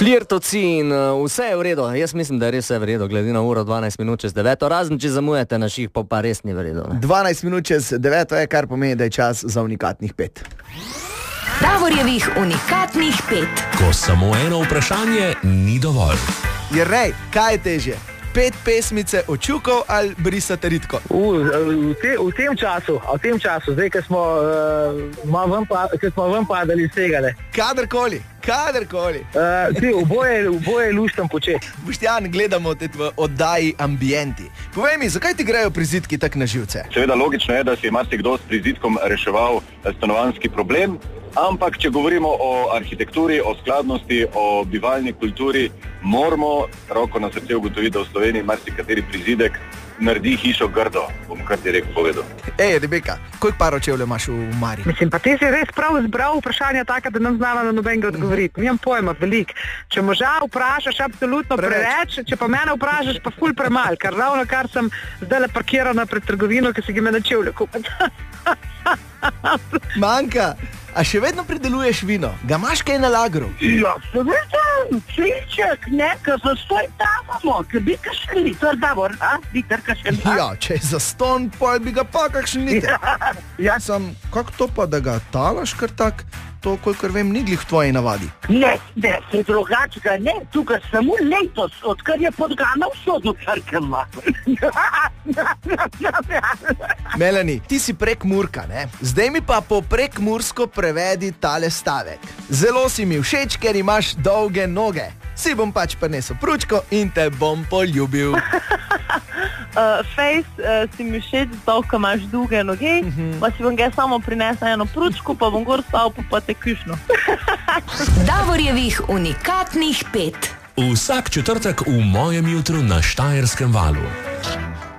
Flirtocin, vse je v redu. Jaz mislim, da je res vse v redu, glede na uro 12 minut čez 9. Razen, če zamujate na ših, pa res ni v redu. 12 minut čez 9 je, kar pomeni, da je čas za unikatnih 5. Davorjevih unikatnih 5. Ko samo eno vprašanje ni dovolj. Jerej, kaj je težje? 5 pesmice očukov ali brisate ritko? V tem času, zdaj, ko smo ven padali iz tega, ne. Kadarkoli. Oboje luštam početi. Boštjan, gledamo te v oddaji Ambienti. Povej mi, zakaj ti grejo prizidki tak na živce? Seveda logično je, da si je marsikdo s prizidkom reševal stanovanjski problem, ampak če govorimo o arhitekturi, o skladnosti, o bivalni kulturi, moramo roko na srce ugotoviti, da v Sloveniji marsikateri prizidek naredi hišo grdo, bom kar direkt povedal. Rebeka, koliko paro čevljev imaš v Mari? Mislim, pa ti si res prav izbral vprašanja taka, da nam znala na nobenega odgovoriti. Nimam pojma, veliko. Če moža vprašaš, absolutno preveč, če pa mene vprašaš, pa ful premal, kar ravno kar sem zdaj parkirana pred trgovino, ki si ga me na čevlje kupiti. Manjka, a še vedno prideluješ vino? Ga imaš kaj na lagru? Ja, seveda, filček, nekaj za svoj davamo, ker bi kakšen liter, Davor, liter kakšen liter. Ja, če je zaston, pol bi ga pa kakšen liter. Ja, sem, kako to pa, da ga talaš kar tak? To, kolikor vem, ni glih v tvoji navadi. Ne, se drugačega ne, tukaj samo letos, odkar je podgana v sodu Krkema. Melanie, ti si Prekmurka, ne? Zdaj mi pa po prekmursko prevedi tale stavek. Zelo si mi všeč, ker imaš dolge noge. Si bom pač prinesel pručko in te bom poljubil. Si mi všeč, zato, ko imaš dolge noge, pa si bom ga samo prinesla eno pručko, pa bom gor stal pa te kušno. Davorjevih unikatnih 5. Vsak četrtek v mojem jutru na Štajerskem valu.